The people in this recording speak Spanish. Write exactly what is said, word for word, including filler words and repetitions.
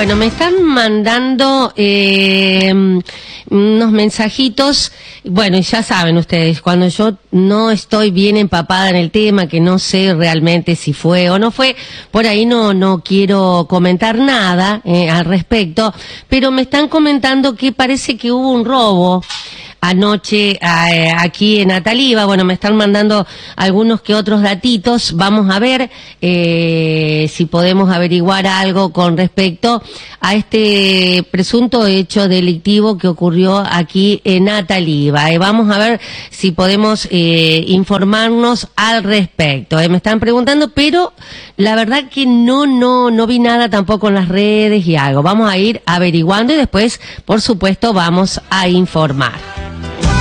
Bueno, me están mandando eh, unos mensajitos. Bueno, y ya saben ustedes, cuando yo no estoy bien empapada en el tema, que no sé realmente si fue o no fue, por ahí no no quiero comentar nada eh, al respecto, pero me están comentando que parece que hubo un robo anoche eh, aquí en Ataliva. Bueno, me están mandando algunos que otros datitos. Vamos a ver eh, si podemos averiguar algo con respecto a este presunto hecho delictivo que ocurrió aquí en Ataliva. Eh, vamos a ver si podemos eh, informarnos al respecto. Eh, me están preguntando, pero la verdad que no, no, no vi nada tampoco en las redes y algo. Vamos a ir averiguando y después, por supuesto, vamos a informar.